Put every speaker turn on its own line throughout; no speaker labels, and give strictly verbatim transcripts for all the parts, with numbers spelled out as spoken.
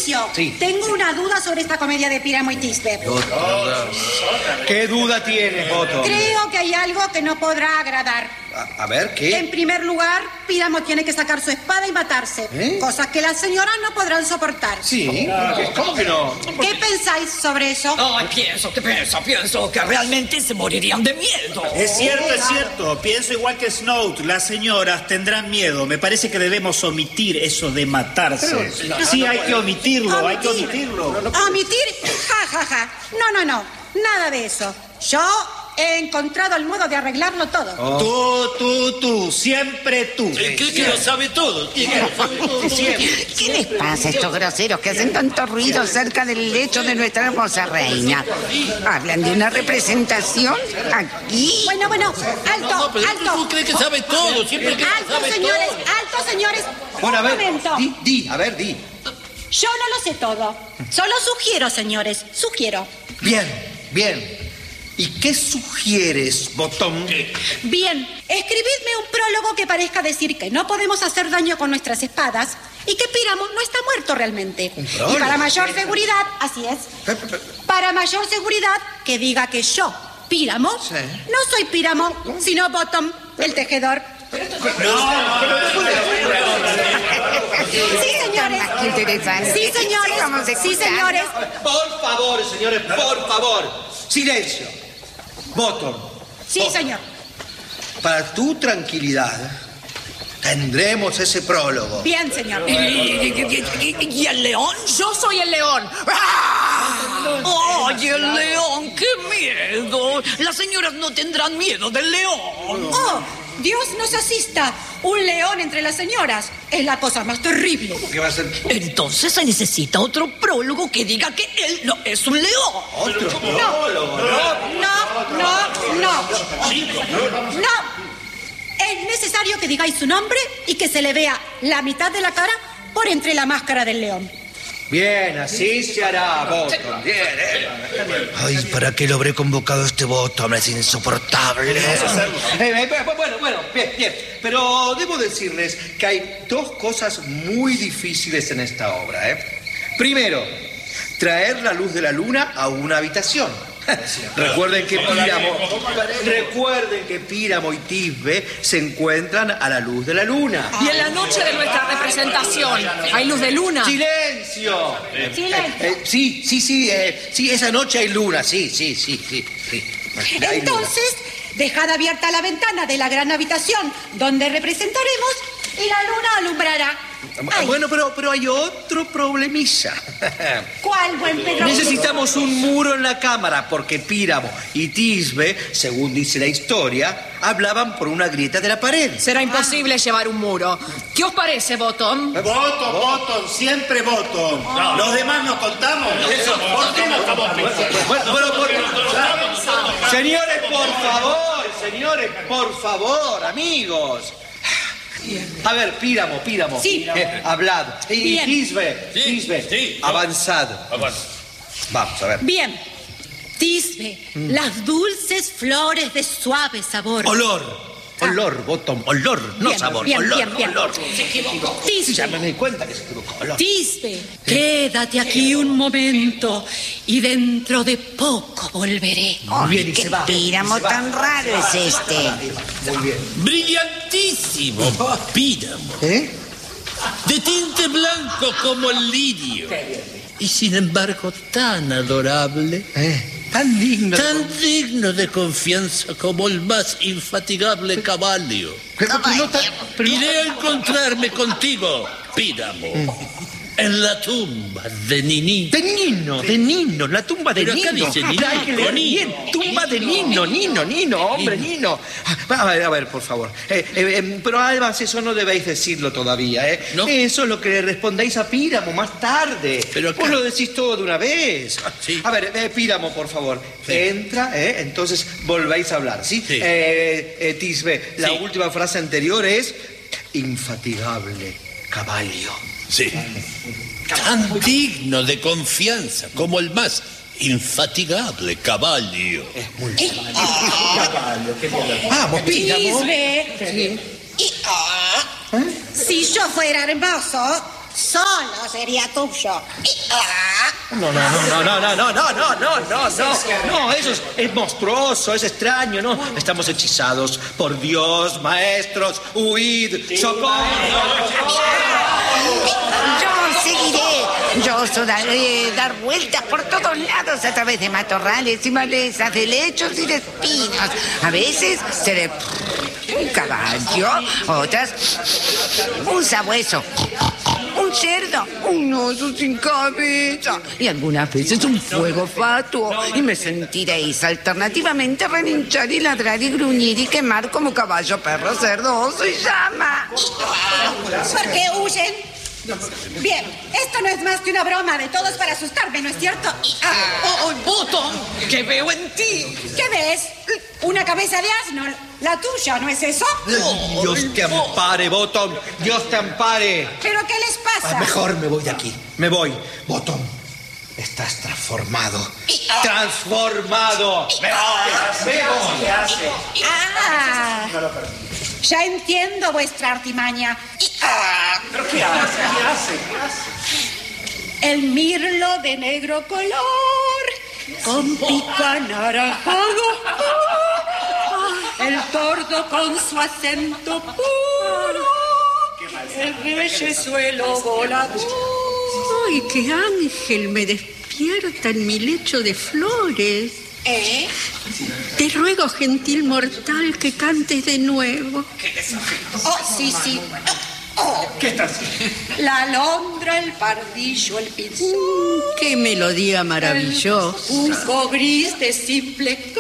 Silencio.
Sí.
Tengo una duda sobre esta comedia de Píramo y Tisbe.
¿Qué duda tienes, Bottom?
Creo que hay algo que no podrá agradar.
A, a ver, ¿qué?
En primer lugar, Píramo tiene que sacar su espada y matarse.
¿Eh?
Cosas que las señoras no podrán soportar.
Sí. ¿Cómo que no?
¿Qué pensáis sobre eso?
Ay, pienso, que pienso, pienso que realmente se morirían de miedo.
Es cierto, es cierto. Pienso igual que Snout. Las señoras tendrán miedo. Me parece que debemos omitir eso de matarse.
Pero, no,
sí,
no,
hay
no,
que omitirlo,
¿Omitir?
hay que omitirlo.
¿Omitir? Ja, ja, ja. No, no, no. Nada de eso. Yo he encontrado el modo de arreglarlo todo.
Oh.
Tú, tú, tú. Siempre tú.
¿Qué que lo sabe todo? ¿Qué que lo sabe todo?
Siempre.
¿Qué les pasa a estos groseros que hacen tanto ruido cerca del lecho de nuestra hermosa reina? ¿Hablan de una representación aquí?
Bueno, bueno, alto,
No, pero
alto.
tú crees que sabe todo, siempre cree que
Alto,
sabe
señores,
todo.
alto, señores.
Bueno, a
Un
ver,
momento.
di, di, a ver, di.
Yo no lo sé todo. Solo sugiero, señores. Sugiero.
Bien, bien. ¿Y qué sugieres, Bottom?
Bien, escribidme un prólogo que parezca decir que no podemos hacer daño con nuestras espadas y que Píramo no está muerto realmente.
¿Un prólogo?
Y para mayor seguridad, así es. Para mayor seguridad, que diga que yo, Píramo,
Sí.
no soy Píramo, sino Bottom, el tejedor. Sí, señores.
Qué interesante.
Sí, señores.
Vamos a
Sí,
escuchar.
señores.
Por favor, señores, por favor. Silencio. Bottom.
Sí, señor.
Para tu tranquilidad, tendremos ese prólogo.
Bien, señor.
¿Y, y- y- y- y el león?
Yo soy el león.
¡Ay, el león! ¡Qué miedo! Las señoras no tendrán miedo del león.
Oh, Dios nos asista. Un león entre las señoras es la cosa más terrible.
¿Qué va a ser?
Entonces se necesita otro prólogo que diga que él no es un león.
Otro
No,
prólogo.
no, no, no. No. Es necesario que digáis su nombre y que se le vea la mitad de la cara por entre la máscara del león.
Bien, así se hará, Bottom. Bien, ¿eh? Ay, ¿para qué lo habré convocado este Bottom? Es insoportable. Eh, eh, bueno, bueno, bien, bien. Pero debo decirles que hay dos cosas muy difíciles en esta obra, ¿eh? Primero, traer la luz de la luna a una habitación. Recuerden que Píramo, recuerden que Píramo y Tisbe se encuentran a la luz de la luna.
Y en la noche de nuestra representación, ¿hay luz de luna?
¡Silencio!
Silencio.
Eh, eh, sí, sí, sí, eh, sí, esa noche hay luna, sí, sí, sí, sí, sí. Hay luna.
Entonces, dejad abierta la ventana de la gran habitación donde representaremos y la luna alumbrará. Ay,
Bueno, pero, pero hay otro problemilla.
¿cuál, buen Pedro?
Necesitamos un muro en la cámara porque Píramo y Tisbe, según dice la historia, hablaban por una grieta de la pared.
Será imposible llevar un muro. ¿Qué os parece, Bottom?
Voto, voto, siempre voto. Los demás nos contamos. ¿Por qué no estamos pensando?
Bueno, bueno, por- Señores, por favor, señores, por favor, amigos. A ver, Píramo, Píramo.
Sí.
Eh, hablad. Y
Bien.
Tisbe,
Sí,
Tisbe,
sí.
avanzad.
Avanza.
Vamos, a ver.
Bien. Tisbe, las dulces flores de suave sabor.
Olor. Olor, Bottom, olor, no
Bien,
sabor,
bien,
olor,
bien, bien.
olor.
Tisbe,
Ya me di cuenta que se equivocó, olor.
Tisbe, quédate aquí un momento y dentro de poco volveré.
Muy bien, y
¿Qué
se va.
Píramo
y se va.
tan raro es este?
Muy bien.
Brillantísimo, Píramo.
¿Eh?
De tinte blanco como el lirio. Y sin embargo tan adorable.
¿Eh? Tan digno.
Tan digno de confianza como el más infatigable caballo.
Pero, pero no tan- pero no-
Iré a encontrarme contigo, Píramo, en la tumba de Niní.
De Nino, de Nino, la tumba de
Pero acá
Nino.
dice Nino,
Hay que leer
Nino.
bien, tumba de Nino, Nino, Nino, hombre, Nino. A ver, a ver, por favor. Eh, eh, eh, pero además eso no debéis decirlo todavía, ¿eh?
¿No?
Eso es lo que le respondéis a Píramo más tarde.
Pero acá-
Vos lo decís todo de una vez.
Sí.
A ver, eh, Píramo, por favor.
Sí.
Entra, ¿eh? Entonces volvéis a hablar, ¿sí?
Sí.
Eh, eh, Tisbe, la
Sí.
última frase anterior es infatigable caballo.
Sí. Tan digno de confianza como el más infatigable caballo.
Vamos, Píramo.
Tisbe, y, ah, si yo fuera hermoso, solo sería tuyo.
No, no, no, no, no, no, no, no, no, no, no, no, no, eso es, es monstruoso, es extraño, ¿no? Estamos hechizados. Por Dios, maestros, huid, socorro.
Yo seguiré. Yo oso dar, eh, dar vueltas por todos lados a través de matorrales y malezas, de lechos y de espinos. A veces seré un caballo, otras un sabueso, un cerdo, un oso sin cabeza y algunas veces un fuego fatuo. Y me sentiréis alternativamente relinchar y ladrar y gruñir y quemar como caballo, perro, cerdo, oso y llama.
¿Por qué huyen? Bien, esto no es más que una broma de todos para asustarme, ¿no es cierto?
Ah, oh, oh, Bottom, ¿qué veo en ti?
¿Qué ves? Una cabeza de asno. La tuya, ¿no es eso?
Dios te ampare, Bottom. Dios te ampare.
¿Pero qué les pasa?
Ah, mejor me voy de aquí. Me voy. Bottom, estás transformado. ¡Transformado! ¡Me voy! ¡Me voy!
Ah, ya entiendo vuestra artimaña.
¿Pero qué hace? ¿Qué hace? ¿Qué hace?
El mirlo de negro color, con pico anaranjado. El tordo con su acento puro. El reyesuelo volador.
¡Ay, qué ángel me despierta en mi lecho de flores!
¿Eh?
Te ruego, gentil mortal, que cantes de nuevo.
Oh, sí, sí. Oh.
¿Qué estás haciendo?
La alondra, el pardillo, el pinzón.
Mm, ¡Qué melodía maravillosa!
Un pulpo gris de simple cantos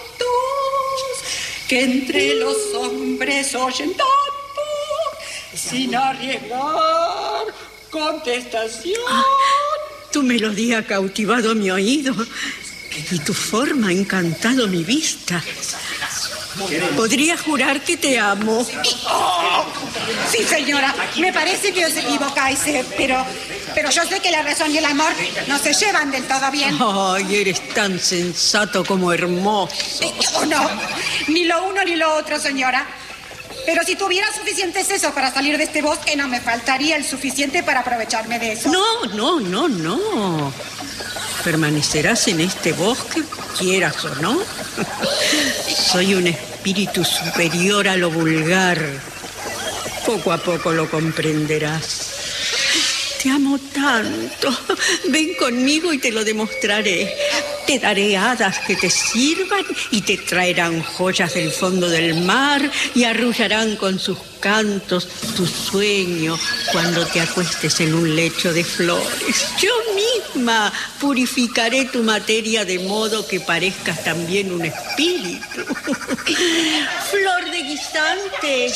que entre los hombres oyen tanto sin arriesgar contestación.
Ah, tu melodía ha cautivado mi oído y tu forma ha encantado mi vista. Podría jurar que te amo.
Oh, sí, señora, me parece que os equivocáis, eh, pero, pero yo sé que la razón y el amor no se llevan del todo bien.
Ay, eres tan sensato como hermoso.
Eh, oh, no, ni lo uno ni lo otro, señora. Pero si tuviera suficientes sesos para salir de este bosque, no me faltaría el suficiente para aprovecharme de eso.
No, no, no, no. Permanecerás en este bosque, quieras o no. Soy un espíritu superior a lo vulgar. Poco a poco lo comprenderás. Te amo tanto. Ven conmigo y te lo demostraré. Te daré hadas que te sirvan y te traerán joyas del fondo del mar y arrullarán con sus cantos tu sueño cuando te acuestes en un lecho de flores. Yo misma purificaré tu materia de modo que parezcas también un espíritu. Flor de guisante.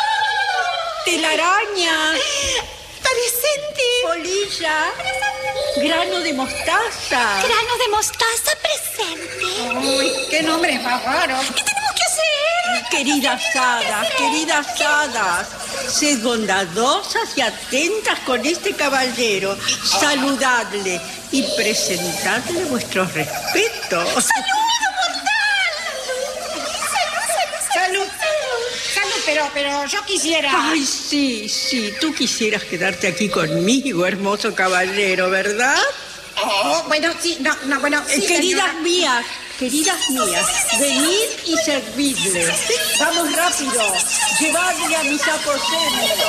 Telaraña.
Presente.
Polilla. Grano de mostaza.
Grano de mostaza presente. Uy, qué nombre más raro. ¿Qué tenemos que hacer?
Queridas hadas, queridas hadas, sed bondadosas y atentas con este caballero. Saludadle y presentadle vuestros respetos.
¡Salud, mortal! ¡Salud, salud, salud! Salud, pero, pero yo quisiera...
Ay, sí, sí, tú quisieras quedarte aquí conmigo, hermoso caballero, ¿verdad?
Oh, bueno, sí, no, no, bueno, sí,
Queridas
señora.
mías, queridas mías, venid y servidle. Vamos rápido, llevadle a mis aposentos.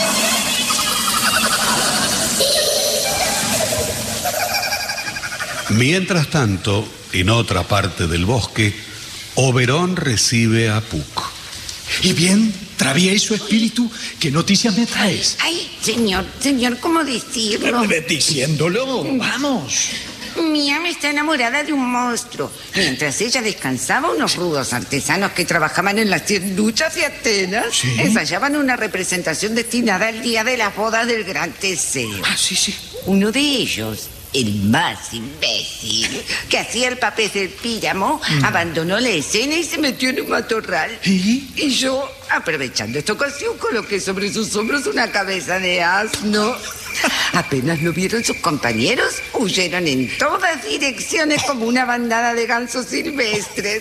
Mientras tanto, en otra parte del bosque, Oberón recibe a Puck.
¿Y bien, travieso espíritu, qué noticias me traes?
Ay, señor, señor, ¿cómo decirlo?
Eh, Diciéndolo, vamos.
Mi ama está enamorada de un monstruo. Mientras ella descansaba, unos rudos artesanos que trabajaban en las cien luchas de Atenas
¿Sí?
ensayaban una representación destinada al día de las bodas del gran Teseo.
Ah, sí, sí.
Uno de ellos, el más imbécil, que hacía el papel del Píramo, mm. abandonó la escena y se metió en un matorral.
¿Y?
Y yo, aprovechando esta ocasión, coloqué sobre sus hombros una cabeza de asno. Apenas lo vieron sus compañeros, huyeron en todas direcciones como una bandada de gansos silvestres.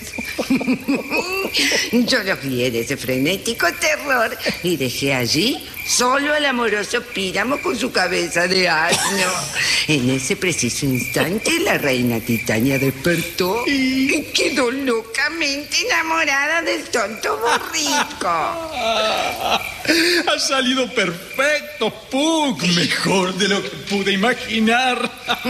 Yo los guié de ese frenético terror y dejé allí solo al amoroso Píramo con su cabeza de asno. En ese preciso instante, la reina Titania despertó y quedó locamente enamorada del tonto borrico.
Ha salido perfecto, Puck. Mejor de lo que pude imaginar.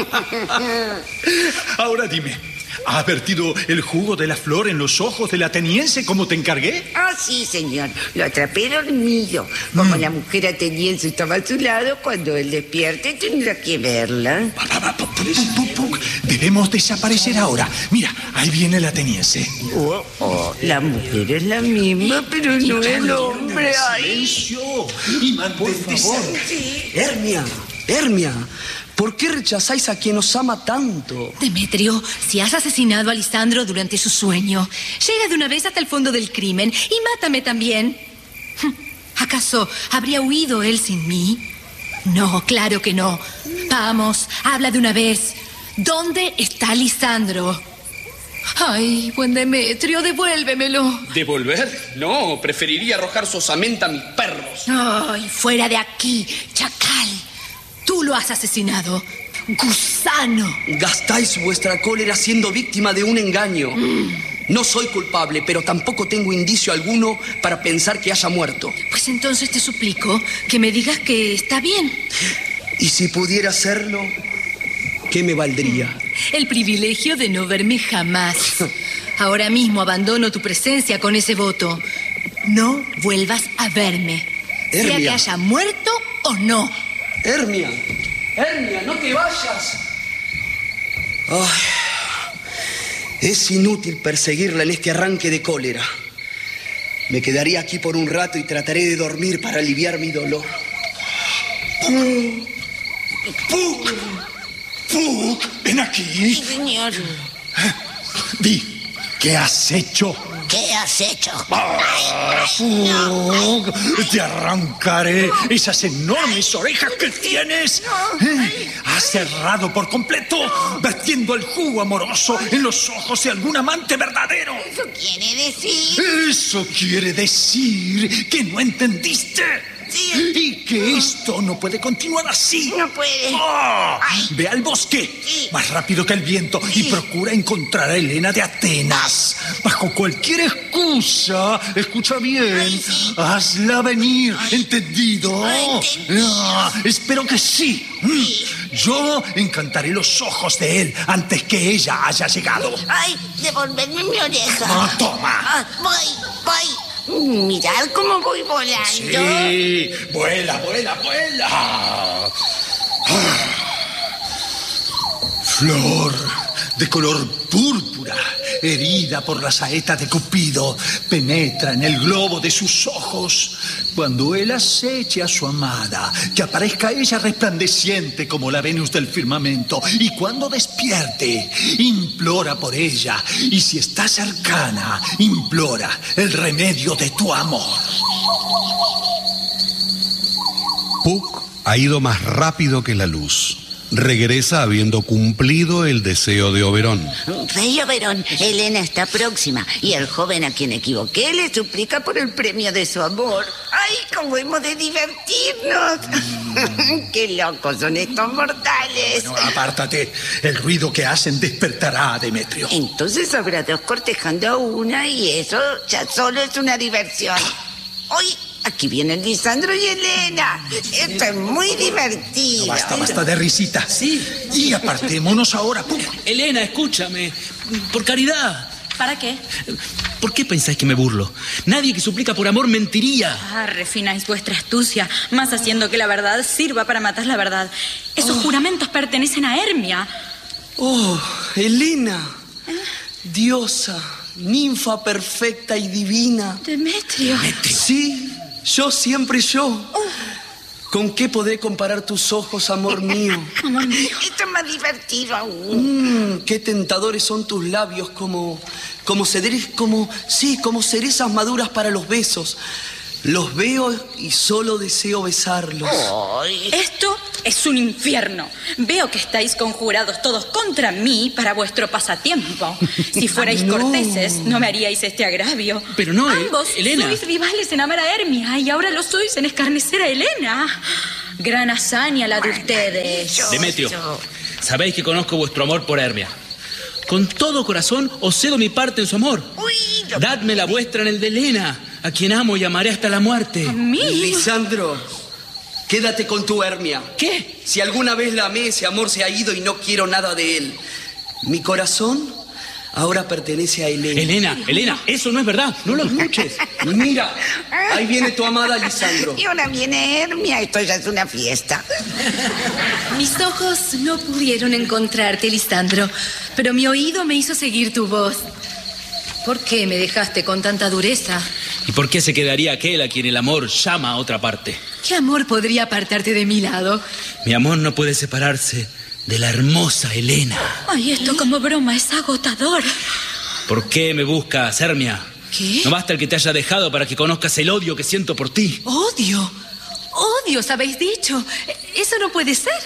Ahora dime, ¿has vertido el jugo de la flor en los ojos del ateniense como te encargué?
Ah, sí, señor. Lo atrapé dormido. Como mm. la mujer ateniense estaba a su lado, cuando él despierte tendrá que verla.
Puck, Puck, debemos desaparecer ahora. Mira, ahí viene el ateniense.
Oh, oh, la mujer es la misma, pero no el hombre.
¡Silencio! Y mantente, por favor. Sí. Hermia, Hermia. ¿Por qué rechazáis a quien os ama tanto?
Demetrio, si has asesinado a Lisandro durante su sueño, llega de una vez hasta el fondo del crimen y mátame también. ¿Acaso habría huido él sin mí? No, claro que no. Vamos, habla de una vez. ¿Dónde está Lisandro? Ay, buen Demetrio, devuélvemelo.
¿Devolver? No, preferiría arrojar su osamenta a mis perros.
Ay, fuera de aquí, chacal. Tú lo has asesinado. ¡Gusano!
Gastáis vuestra cólera siendo víctima de un engaño.
Mm.
No soy culpable, pero tampoco tengo indicio alguno para pensar que haya muerto.
Pues entonces te suplico que me digas que está bien.
Y si pudiera hacerlo, ¿qué me valdría?
El privilegio de no verme jamás. Ahora mismo abandono tu presencia con ese voto. No vuelvas a verme.
Hermia.
Sea que haya muerto o no.
Hermia, Hermia, no te vayas. Ay, es inútil perseguirla en este arranque de cólera. Me quedaré aquí por un rato y trataré de dormir para aliviar mi dolor.
Puck, Puck, ven aquí.
Sí, señor.
Di, ¿qué has hecho?
¿Qué has hecho?
Ah, Puck, te arrancaré esas enormes orejas que tienes. ¿Eh? Has cerrado por completo, vertiendo el jugo amoroso en los ojos de algún amante verdadero.
¿Eso quiere decir?
Eso quiere decir que no entendiste. Sí. Y que esto no puede continuar así.
No puede.
Oh, ve al bosque, sí. más rápido que el viento, sí. y procura encontrar a Helena de Atenas. Bajo cualquier excusa, escucha bien, Ay, sí. hazla venir, Ay. ¿entendido? Ay, ah, espero que sí. sí. Yo encantaré los ojos de él antes que ella haya llegado.
Ay, devolverme mi oreja.
Ah, toma.
Ah, voy, voy. Mirad cómo voy volando.
Sí, vuela, vuela, vuela. Ah. Flor de color púrpura, herida por la saeta de Cupido, penetra en el globo de sus ojos. Cuando él aceche a su amada, que aparezca ella resplandeciente como la Venus del firmamento, y cuando despierte, implora por ella, y si está cercana, implora el remedio de tu amor.
Puck ha ido más rápido que la luz. Regresa habiendo cumplido el deseo de Oberón.
Rey Oberón, Helena está próxima y el joven a quien equivoqué le suplica por el premio de su amor. ¡Ay, cómo hemos de divertirnos! Mm. ¡Qué locos son estos mortales!
Bueno, apártate. El ruido que hacen despertará a Demetrio.
Entonces habrá dos cortejando a una y eso ya solo es una diversión. ¡Hoy! Aquí vienen Lisandro y Helena. Esto es muy divertido.
No, basta, basta de risita.
Sí.
Y apartémonos ahora. Pum.
Helena, escúchame. Por caridad.
¿Para qué?
¿Por qué pensáis que me burlo? Nadie que suplica por amor mentiría.
Ah, refináis vuestra astucia, más haciendo que la verdad sirva para matar la verdad. Esos oh. juramentos pertenecen a Hermia.
Oh, Helena. ¿Eh? Diosa, ninfa perfecta y divina.
Demetrio.
Demetrio. Sí. Yo, siempre yo. Oh. ¿Con qué podré comparar tus ojos, amor mío?
Amor mío.
Esto es más divertido aún.
Mm, qué tentadores son tus labios, como, como, cederes, como, sí, como cerezas maduras para los besos. Los veo y solo deseo besarlos.
Oh. Esto es un infierno. Veo que estáis conjurados todos contra mí para vuestro pasatiempo. Si fuerais no. corteses, no me haríais este agravio.
Pero no,
Ambos
Elena.
sois rivales en amar a Hermia y ahora lo sois en escarnecer a Helena. Gran hazaña la de ustedes.
Demetrio, sabéis que conozco vuestro amor por Hermia. Con todo corazón os cedo mi parte en su amor. Uy, Dadme la vuestra en el de Helena, a quien amo y amaré hasta la muerte.
¿A mí?
Lisandro, quédate con tu Hermia.
¿Qué?
Si alguna vez la amé, ese amor se ha ido y no quiero nada de él. Mi corazón ahora pertenece a Helena.
Elena, Elena, eso no es verdad. No lo escuches.
Mira, ahí viene tu amada Lisandro.
Y ahora viene Hermia. Esto ya es una fiesta.
Mis ojos no pudieron encontrarte, Lisandro, pero mi oído me hizo seguir tu voz. ¿Por qué me dejaste con tanta dureza?
¿Y por qué se quedaría aquel a quien el amor llama a otra parte?
¿Qué amor podría apartarte de mi lado?
Mi amor no puede separarse de la hermosa Helena.
Ay, esto como broma es agotador.
¿Por qué me buscas, Hermia?
¿Qué?
No basta el que te haya dejado para que conozcas el odio que siento por ti.
¿Odio? ¿Odios habéis dicho? Eso no puede ser.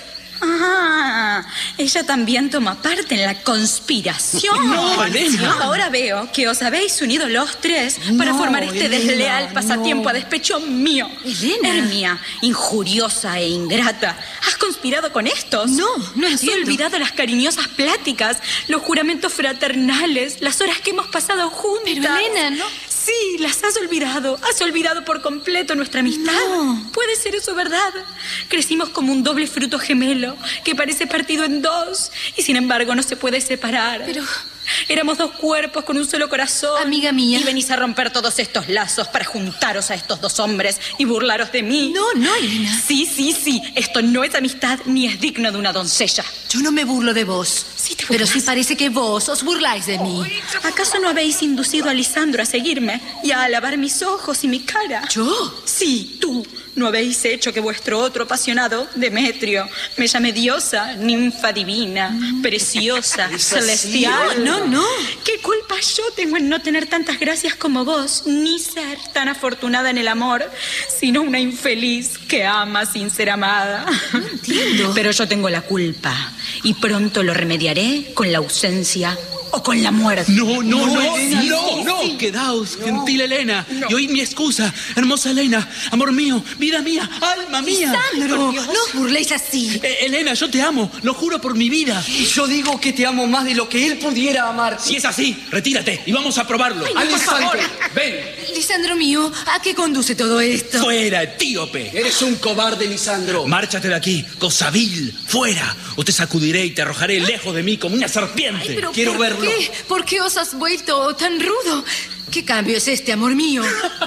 Ah, ella también toma parte en la conspiración.
No, Elena.
Ahora veo que os habéis unido los tres para
No,
formar este
Elena,
desleal pasatiempo
no.
a despecho mío.
Elena.
Hermia, injuriosa e ingrata, ¿has conspirado con estos?
No, no
Has
entiendo.
olvidado las cariñosas pláticas, los juramentos fraternales, las horas que hemos pasado juntas.
Pero, Elena, ¿no?
Sí, las has olvidado. Has olvidado por completo nuestra amistad.
No.
Puede ser eso verdad. Crecimos como un doble fruto gemelo que parece partido en dos y sin embargo no se puede separar.
Pero...
éramos dos cuerpos con un solo corazón.
Amiga mía.
Y venís a romper todos estos lazos para juntaros a estos dos hombres y burlaros de mí.
No, no, Elena.
Sí, sí, sí. Esto no es amistad ni es digno de una doncella.
Yo no me burlo de vos.
Sí te
pero
burlas.
sí parece que vos os burláis de mí.
¿Acaso no habéis inducido a Lisandro a seguirme y a alabar mis ojos y mi cara?
¿Yo?
Sí, tú. ¿No habéis hecho que vuestro otro apasionado, Demetrio, me llame diosa, ninfa divina, preciosa, celestial?
No, no, no.
¿Qué culpa yo tengo en no tener tantas gracias como vos, ni ser tan afortunada en el amor, sino una infeliz que ama sin ser amada?
No entiendo.
Pero yo tengo la culpa y pronto lo remediaré con la ausencia o con la muerte.
No, no, no, no,
Elena,
no,
sí,
no.
sí.
Quedaos,
No.
gentil Helena,
No.
y oíd mi excusa. Hermosa Helena, amor mío, vida mía, alma mía.
Lisandro,
Por Dios.
no os burléis así.
Eh, Helena, yo te amo, lo juro por mi vida.
Y yo digo que te amo más de lo que él pudiera amarte.
Si es así, retírate y vamos a probarlo.
Ay, no, por
Lisandro,
favor.
ven.
Lisandro mío, ¿a qué conduce todo esto?
Fuera, etíope.
Eres un cobarde, Lisandro.
Márchate de aquí, cosa vil, fuera. O te sacudiré y te arrojaré lejos de mí como una serpiente.
Ay, pero
Quiero
¿por
verlo.
qué? ¿Por qué os has vuelto tan rudo? ¿Qué cambio es este, amor mío?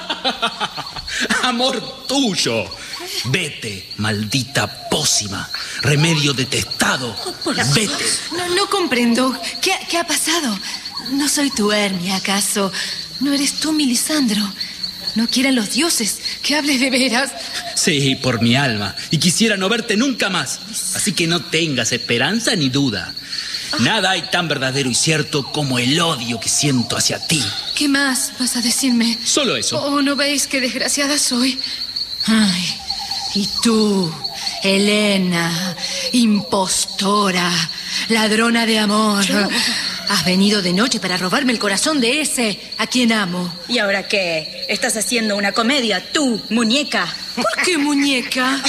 Amor tuyo. Vete, maldita pócima. Remedio detestado. Vete.
No, no comprendo. ¿Qué, qué ha pasado? No soy tu Hermia, ¿acaso? ¿No eres tú, mi Lisandro? No quieran los dioses que hables de veras.
Sí, por mi alma. Y quisiera no verte nunca más. Así que no tengas esperanza ni duda. Nada hay tan verdadero y cierto como el odio que siento hacia ti.
¿Qué más vas a decirme?
Solo eso.
Oh, ¿no veis qué desgraciada soy? Ay, y tú, Helena, impostora, ladrona de amor.
Yo-
Has venido de noche para robarme el corazón de ese a quien amo.
¿Y ahora qué? ¿Estás haciendo una comedia, tú, muñeca?
¿Por qué, muñeca?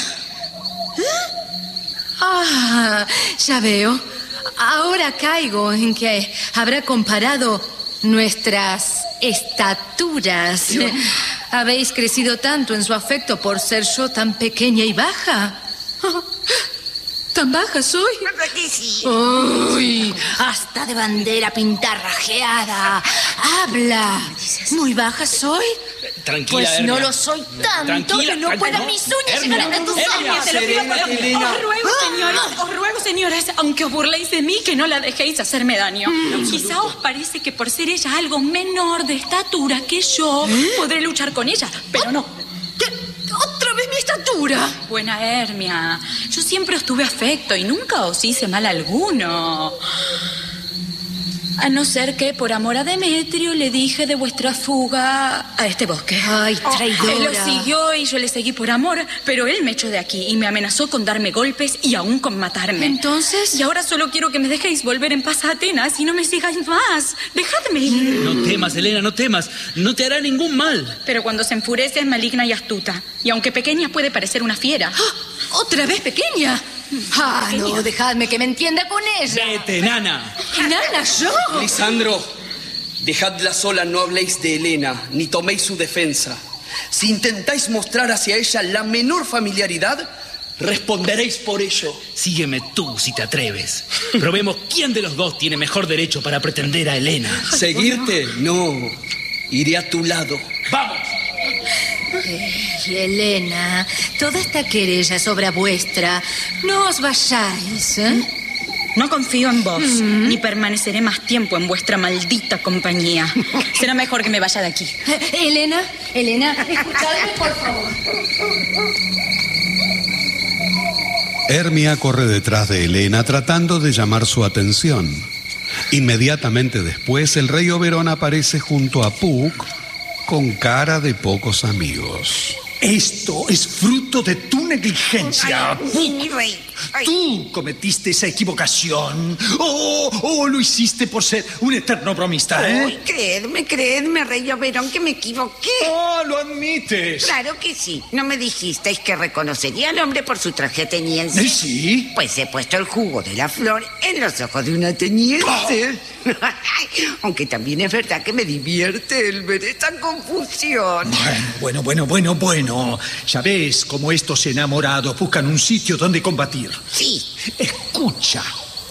Ah, ya veo. Ahora caigo en que habrá comparado nuestras estaturas. ¿Habéis crecido tanto en su afecto por ser yo tan pequeña y baja? ¿Tan baja soy?
Aquí sí.
¡Uy! Hasta de bandera pintarrajeada. ¡Habla! ¿Muy baja soy?
Tranquila,
Pues no
Hermia.
lo soy tanto
Tranquila,
que no
tranquila.
puedan mis uñas
Hermia,
llegar a tus
Hermia,
ojos.
Te lo pido por-
Serénate, Elena.
Os ruego, señores, os ruego, señores, aunque os burléis de mí, que no la dejéis hacerme daño. Quizá os parece que por ser ella algo menor de estatura que yo, podré luchar con ella, pero no.
¡Otra vez mi estatura!
Buena Hermia, yo siempre os tuve afecto y nunca os hice mal alguno. A no ser que, por amor a Demetrio, le dije de vuestra fuga a este bosque.
Ay, traidora.
Él lo siguió y yo le seguí por amor, pero él me echó de aquí y me amenazó con darme golpes y aún con matarme.
¿Entonces?
Y ahora solo quiero que me dejéis volver en paz a Atenas y no me sigáis más. Dejadme ir.
No temas, Helena, no temas. No te hará ningún mal.
Pero cuando se enfurece es maligna y astuta. Y aunque pequeña puede parecer una fiera.
¡Ah! ¿Otra vez pequeña? Ah, no, dejadme que me entienda con ella.
Vete, nana.
¿Nana, yo?
Lisandro, dejadla sola, no habléis de Helena, ni toméis su defensa. Si intentáis mostrar hacia ella la menor familiaridad, responderéis por ello.
Sígueme tú, si te atreves. Probemos quién de los dos tiene mejor derecho para pretender a Helena.
¿Seguirte? No. Iré a tu lado.
¡Vamos!
Eh, Helena, toda esta querella es obra vuestra. No os vayáis, ¿eh?
No confío en vos, mm. ni permaneceré más tiempo en vuestra maldita compañía. Será mejor que me vaya de aquí.
Eh, Helena, Helena, escuchadme, por favor.
Hermia corre detrás de Helena tratando de llamar su atención. Inmediatamente después, el rey Oberón aparece junto a Puck con cara de pocos amigos.
Esto es fruto de tu negligencia.
Ay, mi rey. Ay.
Tú cometiste esa equivocación. O oh, oh, lo hiciste por ser un eterno bromista, ¿eh?
Ay, creedme, creedme, rey Oberón, que me equivoqué.
Ah, lo admites.
Claro que sí. ¿No me dijisteis que reconocería al hombre por su traje ateniense?
¿Eh, sí?
Pues he puesto el jugo de la flor en los ojos de un ateniense. Oh. Aunque también es verdad que me divierte el ver esta confusión.
Bueno, bueno, bueno, bueno. Ya ves cómo estos enamorados buscan un sitio donde combatir.
Sí.
Escucha.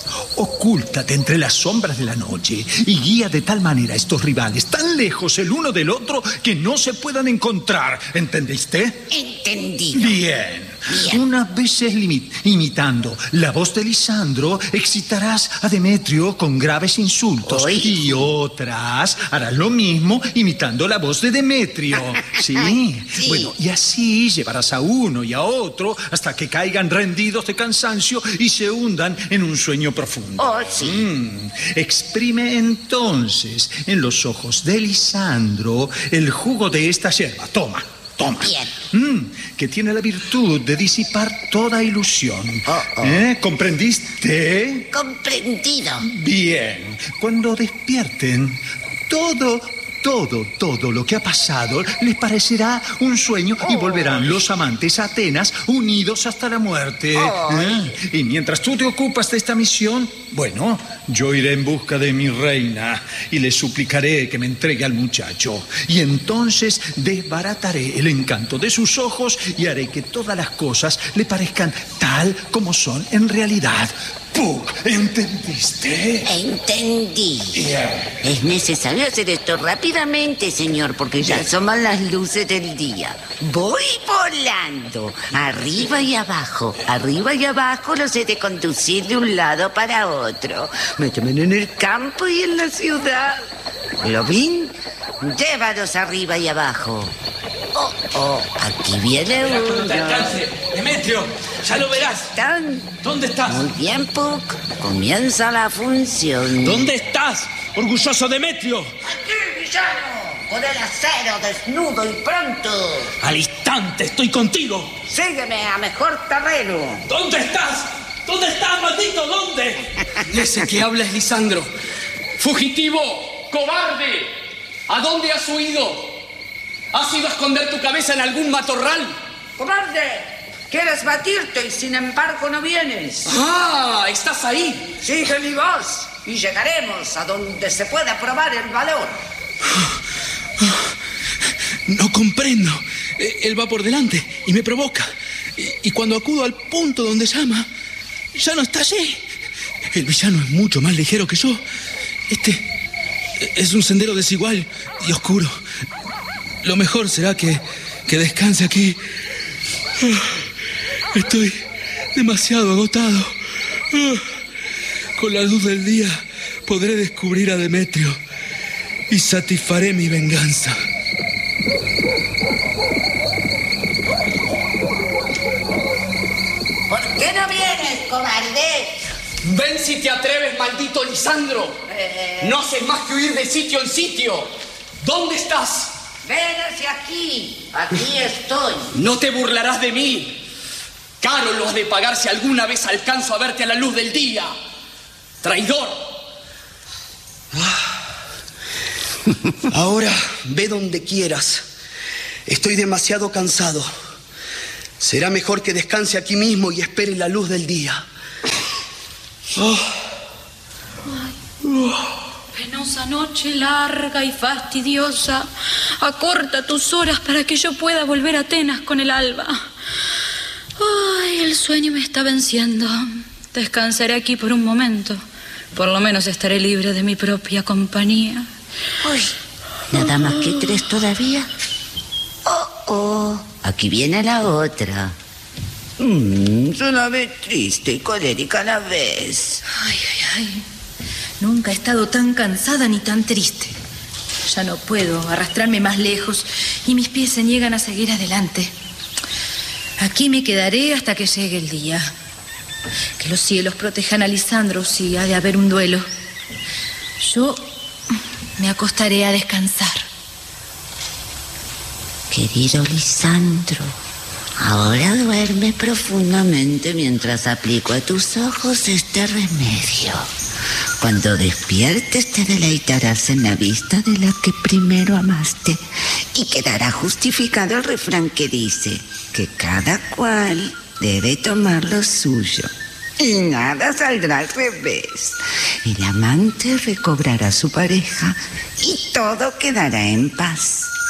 Ocúltate entre las sombras de la noche y guía de tal manera a estos rivales tan lejos el uno del otro que no se puedan encontrar. ¿Entendiste?
Entendido.
Bien.
Bien.
Unas veces imitando la voz de Lisandro, excitarás a Demetrio con graves insultos.
Oy.
Y otras harás lo mismo imitando la voz de Demetrio. ¿Sí?
Sí.
Bueno, y así llevarás a uno y a otro hasta que caigan rendidos de cansancio y se hundan en un sueño profundo.
Oh, sí.
Mm. Exprime entonces en los ojos de Lisandro el jugo de esta yerba. Toma. Toma.
Bien.
Mm, que tiene la virtud de disipar toda ilusión.
Oh, oh.
¿Eh? ¿Comprendiste?
Comprendido.
Bien. Cuando despierten, todo, todo, todo lo que ha pasado les parecerá un sueño oh. y volverán los amantes a Atenas unidos hasta la muerte.
Oh.
¿Eh? Y mientras tú te ocupas de esta misión, bueno, yo iré en busca de mi reina y le suplicaré que me entregue al muchacho. Y entonces desbarataré el encanto de sus ojos y haré que todas las cosas le parezcan tal como son en realidad. Puck, ¿entendiste?
Entendí.
Yeah.
Es necesario hacer esto rápidamente, señor, porque ya asoman las luces del día. Voy volando, arriba y abajo. Arriba y abajo los he de conducir de un lado para otro. Me tomen en el campo y en la ciudad. Globín, llévalos arriba y abajo. Oh, oh, aquí viene uno.
No te alcance. Demetrio, ya lo verás.
¿Están?
¿Dónde estás?
Muy bien, Puck. Comienza la función.
¿Dónde estás, orgulloso Demetrio?
Aquí, villano. Con el acero desnudo y pronto.
Al instante estoy contigo.
Sígueme a mejor terreno.
¿Dónde estás? ¿Dónde estás, maldito? ¿Dónde?
Ese que habla es Lisandro. Fugitivo, cobarde. ¿A dónde has huido? ¿Has ido a esconder tu cabeza en algún matorral?
¡Cobarde! Quieres batirte y sin embargo no vienes.
¡Ah! ¿Estás ahí?
Sigue mi voz y llegaremos a donde se pueda probar el valor.
No comprendo. Él va por delante y me provoca. Y cuando acudo al punto donde llama, ya no está allí. El villano es mucho más ligero que yo. Este es un sendero desigual y oscuro. Lo mejor será que, que descanse aquí. Estoy demasiado agotado. Con la luz del día podré descubrir a Demetrio y satisfaré mi venganza.
¿Por qué no vienes, cobarde?
Ven si te atreves, maldito Lisandro.
Eh.
No haces más que huir de sitio en sitio. ¿Dónde estás?
Ven hacia aquí. Aquí estoy.
No te burlarás de mí. Caro lo has de pagar si alguna vez alcanzo a verte a la luz del día. Traidor.
Ahora ve donde quieras. Estoy demasiado cansado. Será mejor que descanse aquí mismo y espere la luz del día. Oh.
Penosa noche, larga y fastidiosa. Acorta tus horas para que yo pueda volver a Atenas con el alba. Ay, el sueño me está venciendo. Descansaré aquí por un momento. Por lo menos estaré libre de mi propia compañía.
Uy, nada más que tres todavía. Oh, oh, aquí viene la otra. Mm, se la ve triste y colérica a la vez.
Ay, ay, ay. Nunca he estado tan cansada ni tan triste. Ya no puedo arrastrarme más lejos y mis pies se niegan a seguir adelante. Aquí me quedaré hasta que llegue el día. Que los cielos protejan a Lisandro si ha de haber un duelo. Yo me acostaré a descansar.
Querido Lisandro, ahora duerme profundamente mientras aplico a tus ojos este remedio. Cuando despiertes te deleitarás en la vista de la que primero amaste y quedará justificado el refrán que dice que cada cual debe tomar lo suyo y nada saldrá al revés. El amante recobrará a su pareja y todo quedará en paz.